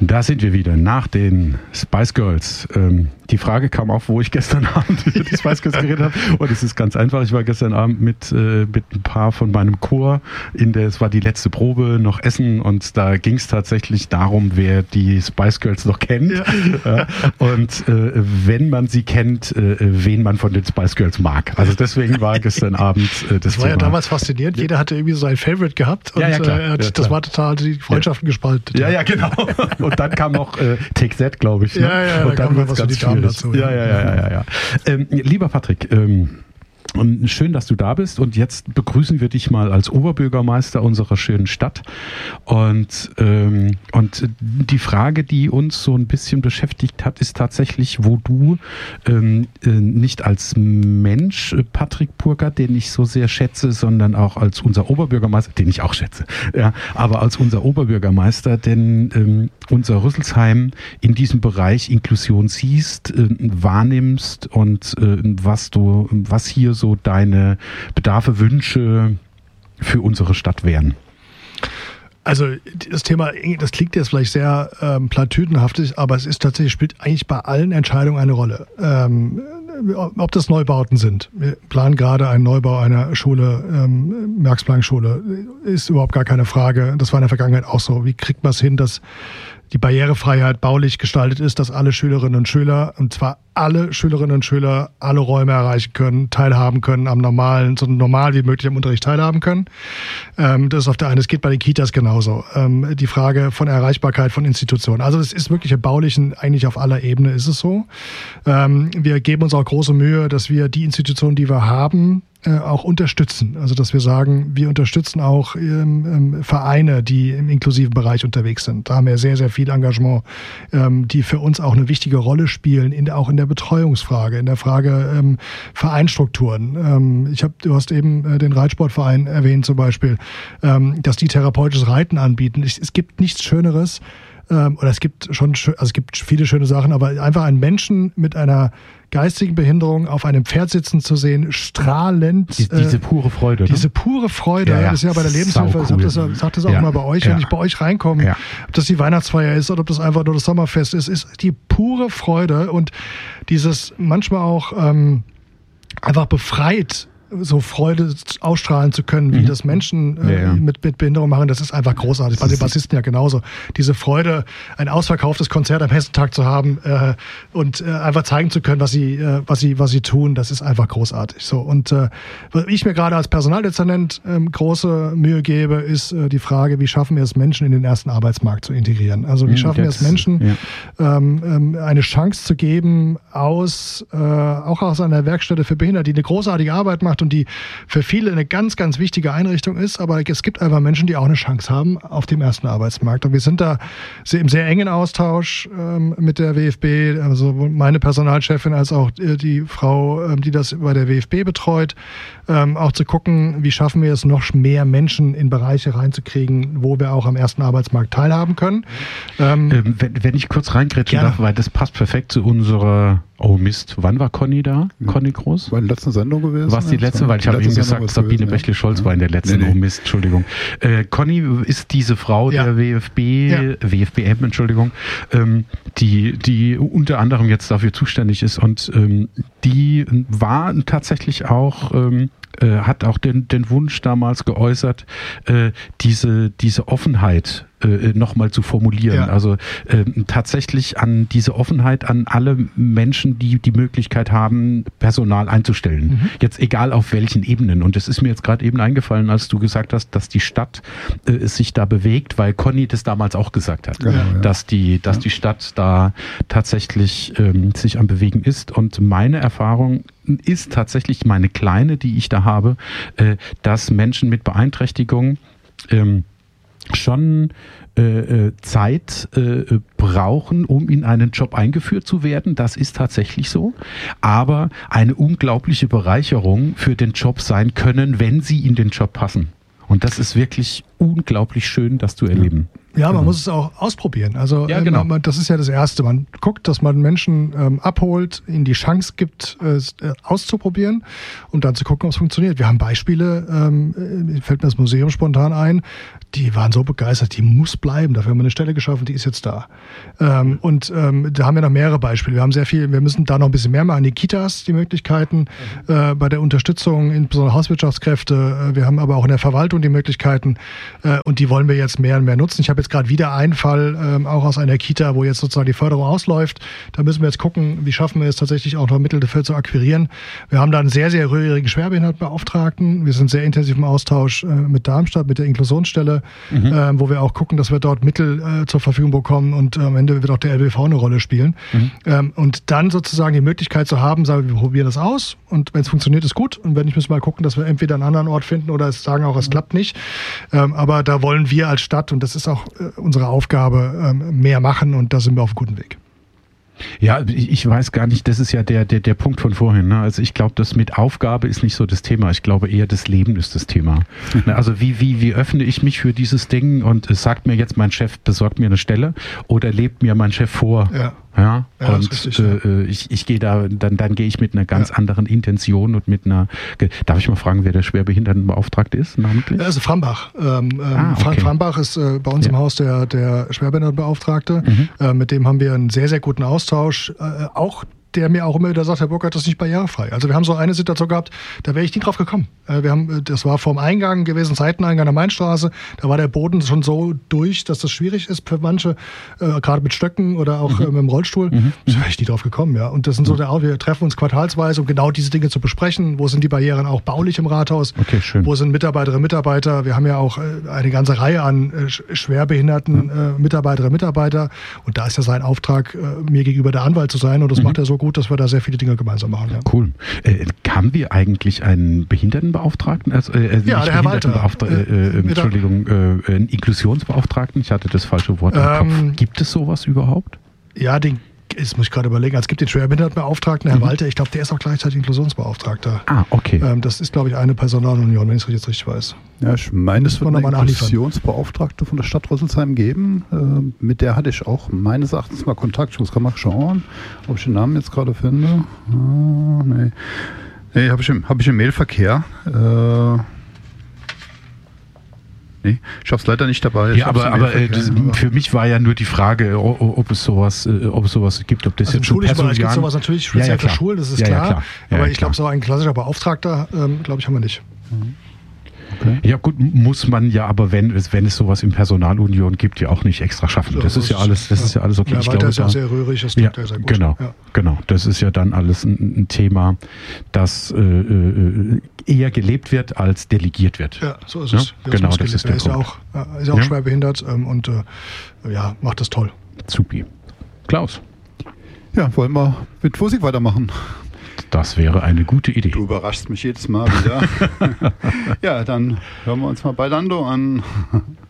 Da sind wir wieder, nach den Spice Girls. Die Frage kam auf, wo ich gestern Abend über die Spice Girls geredet habe. Und es ist ganz einfach, ich war gestern Abend mit ein paar von meinem Chor, es war die letzte Probe, noch essen. Und da ging es tatsächlich darum, wer die Spice Girls noch kennt. Ja. Und wenn man sie kennt, wen man von den Spice Girls mag. Also deswegen war gestern Abend das war Thema. Ja damals faszinierend. Jeder hatte irgendwie so ein Favorite gehabt. Und das war total die Freundschaften gespalten. Ja, genau. Und dann kam noch Take That, glaube ich. Ne? Ja, und dann wird es ganz schwierig. Dazu, ja. Lieber Patrick, und schön, dass du da bist, und jetzt begrüßen wir dich mal als Oberbürgermeister unserer schönen Stadt, und die Frage, die uns so ein bisschen beschäftigt hat, ist tatsächlich, wo du nicht als Mensch, Patrick Burkhardt, den ich so sehr schätze, sondern auch als unser Oberbürgermeister, den ich auch schätze, ja, aber als unser Oberbürgermeister, denn unser Rüsselsheim in diesem Bereich Inklusion siehst, wahrnimmst und was hier so deine Bedarfe, Wünsche für unsere Stadt wären? Also das Thema, das klingt jetzt vielleicht sehr platitüdenhaftig, aber es ist tatsächlich, spielt eigentlich bei allen Entscheidungen eine Rolle. Ob das Neubauten sind. Wir planen gerade einen Neubau einer Schule, Max-Planck-Schule, ist überhaupt gar keine Frage. Das war in der Vergangenheit auch so. Wie kriegt man es hin, dass die Barrierefreiheit baulich gestaltet ist, dass alle Schülerinnen und Schüler, und zwar alle Schülerinnen und Schüler, alle Räume erreichen können, teilhaben können am normalen, so normal wie möglich am Unterricht teilhaben können. Das ist auf der einen, es geht bei den Kitas genauso. Die Frage von Erreichbarkeit von Institutionen. Also es ist wirklich im Baulichen, eigentlich auf aller Ebene ist es so. Wir geben uns auch große Mühe, dass wir die Institutionen, die wir haben, auch unterstützen. Also dass wir sagen, wir unterstützen auch Vereine, die im inklusiven Bereich unterwegs sind. Da haben wir sehr, sehr viel Engagement, die für uns auch eine wichtige Rolle spielen, auch in der Betreuungsfrage, in der Frage Vereinstrukturen. Du hast eben den Reitsportverein erwähnt zum Beispiel, dass die therapeutisches Reiten anbieten. Es gibt nichts Schöneres, oder es gibt viele schöne Sachen, aber einfach einen Menschen mit einer geistigen Behinderung auf einem Pferd sitzen zu sehen, strahlend. Diese pure Freude. Diese pure Freude, das ist ja bei der Lebenshilfe, cool. Ich sag das auch immer bei euch, wenn ich bei euch reinkomme, ob das die Weihnachtsfeier ist oder ob das einfach nur das Sommerfest ist die pure Freude und dieses manchmal auch einfach befreit, so Freude ausstrahlen zu können, wie das Menschen mit Behinderung machen, das ist einfach großartig. Bei den Bassisten ja genauso. Diese Freude, ein ausverkauftes Konzert am Hessentag zu haben und einfach zeigen zu können, was sie tun, das ist einfach großartig. So, und was ich mir gerade als Personaldezernent große Mühe gebe, ist die Frage, wie schaffen wir es, Menschen in den ersten Arbeitsmarkt zu integrieren? Also wie schaffen wir es, Menschen eine Chance zu geben, auch aus einer Werkstätte für Behinderte, die eine großartige Arbeit macht und die für viele eine ganz, ganz wichtige Einrichtung ist, aber es gibt einfach Menschen, die auch eine Chance haben auf dem ersten Arbeitsmarkt. Und wir sind da im sehr engen Austausch mit der WFB, also meine Personalchefin als auch die Frau, die das bei der WFB betreut, auch zu gucken, wie schaffen wir es, noch mehr Menschen in Bereiche reinzukriegen, wo wir auch am ersten Arbeitsmarkt teilhaben können. Wenn ich kurz reingrätschen darf, weil das passt perfekt zu unserer... Oh Mist, wann war Conny da? Conny Groß? War in der letzten Sendung gewesen? War es die letzte? Weil ich habe eben gesagt, Sabine Bächle-Scholz war in der letzten. Oh Mist, Entschuldigung. Conny ist diese Frau der WFBM, Entschuldigung, die unter anderem jetzt dafür zuständig ist, und die war tatsächlich auch... hat auch den Wunsch damals geäußert, diese Offenheit nochmal zu formulieren. Also tatsächlich an diese Offenheit an alle Menschen, die die Möglichkeit haben, Personal einzustellen. Jetzt egal auf welchen Ebenen. Und es ist mir jetzt gerade eben eingefallen, als du gesagt hast, dass die Stadt sich da bewegt, weil Conny das damals auch gesagt hat, dass die Stadt da tatsächlich sich am Bewegen ist. Und meine Erfahrung ist tatsächlich, meine kleine, die ich da habe, dass Menschen mit Beeinträchtigung schon Zeit brauchen, um in einen Job eingeführt zu werden. Das ist tatsächlich so. Aber eine unglaubliche Bereicherung für den Job sein können, wenn sie in den Job passen. Und das ist wirklich unglaublich schön, das zu erleben. Ja, man muss es auch ausprobieren. Also genau. Das ist ja das Erste. Man guckt, dass man Menschen abholt, ihnen die Chance gibt, auszuprobieren und dann zu gucken, ob es funktioniert. Wir haben Beispiele, fällt mir das Museum spontan ein, die waren so begeistert, die muss bleiben. Dafür haben wir eine Stelle geschaffen, die ist jetzt da. Da haben wir noch mehrere Beispiele. Wir müssen da noch ein bisschen mehr machen. Die Kitas, die Möglichkeiten bei der Unterstützung, insbesondere Hauswirtschaftskräfte. Wir haben aber auch in der Verwaltung die Möglichkeiten und die wollen wir jetzt mehr und mehr nutzen. Ich habe jetzt gerade wieder einen Fall, auch aus einer Kita, wo jetzt sozusagen die Förderung ausläuft. Da müssen wir jetzt gucken, wie schaffen wir es tatsächlich auch noch Mittel dafür zu akquirieren. Wir haben da einen sehr, sehr rührigen Schwerbehindertenbeauftragten. Wir sind sehr intensiv im Austausch mit Darmstadt, mit der Inklusionsstelle, wo wir auch gucken, dass wir dort Mittel zur Verfügung bekommen und am Ende wird auch der LBV eine Rolle spielen. Und dann sozusagen die Möglichkeit zu haben, sagen wir probieren das aus und wenn es funktioniert, ist gut und wenn nicht, müssen wir mal gucken, dass wir entweder einen anderen Ort finden oder es sagen auch, es klappt nicht. Aber da wollen wir als Stadt, und das ist auch unsere Aufgabe, mehr machen und da sind wir auf einem guten Weg. Ja, ich weiß gar nicht, das ist ja der Punkt von vorhin. Ne? Also ich glaube, das mit Aufgabe ist nicht so das Thema. Ich glaube eher, das Leben ist das Thema. Also wie öffne ich mich für dieses Ding und sagt mir jetzt mein Chef, besorgt mir eine Stelle oder lebt mir mein Chef vor? Ja, und ich gehe dann gehe ich mit einer ganz anderen Intention und mit einer. Darf ich mal fragen, wer der Schwerbehindertenbeauftragte ist namentlich? Also Frambach. Frank Frambach ist bei uns im Haus der Schwerbehindertenbeauftragte. Mit dem haben wir einen sehr, sehr guten Austausch. Der mir auch immer wieder sagt, Herr Burkhardt, das ist nicht barrierefrei. Also wir haben so eine Situation gehabt, da wäre ich nie drauf gekommen. Das war vorm Eingang gewesen, Seiteneingang der Mainstraße. Da war der Boden schon so durch, dass das schwierig ist für manche, gerade mit Stöcken oder auch mit dem Rollstuhl. Da wäre ich nie drauf gekommen, ja. Und das sind wir treffen uns quartalsweise, um genau diese Dinge zu besprechen. Wo sind die Barrieren auch baulich im Rathaus? Okay, schön. Wo sind Mitarbeiterinnen und Mitarbeiter? Wir haben ja auch eine ganze Reihe an schwerbehinderten Mitarbeiterinnen und Mitarbeiter. Und da ist ja sein Auftrag, mir gegenüber der Anwalt zu sein. Und das macht er so gut, dass wir da sehr viele Dinge gemeinsam machen. Ja. Cool. Haben wir eigentlich einen Behindertenbeauftragten? Ja, der Herr Walter. Entschuldigung, einen Inklusionsbeauftragten? Ich hatte das falsche Wort im Kopf. Gibt es sowas überhaupt? Ja, das muss ich gerade überlegen. Es gibt den Schwerbehindertenbeauftragten, Herr Walter. Ich glaube, der ist auch gleichzeitig Inklusionsbeauftragter. Ah, okay. Das ist, glaube ich, eine Personalunion, wenn ich es jetzt richtig weiß. Ja, ich meine, es wird eine Inklusionsbeauftragte von der Stadt Rüsselsheim geben. Mit der hatte ich auch meines Erachtens mal Kontakt. Ich muss gerade mal schauen, ob ich den Namen jetzt gerade finde. Nee, habe ich im Mailverkehr. Nee, ich habe es leider nicht dabei. Ja, aber für mich war ja nur die Frage, ob es sowas gibt, ob das also jetzt schon Personal gibt sowas natürlich speziell für Schulen, das ist klar. Aber ich glaube, so ein klassischer Beauftragter, glaube ich, haben wir nicht. Okay. Ja gut, muss man ja, aber wenn es sowas in Personalunion gibt, ja auch nicht extra schaffen. Das ist ja alles okay. Ja, Walter ist ja sehr rührig, das klingt ja sehr gut. Genau. Das ist ja dann alles ein Thema, das eher gelebt wird, als delegiert wird. Ja, so ist es. Ja? Genau, das ist der Punkt. Ist ja auch schwer behindert und macht das toll. Supi. Klaus. Ja, wollen wir mit Physik weitermachen? Das wäre eine gute Idee. Du überraschst mich jedes Mal wieder. Ja, dann hören wir uns mal bei Lando an.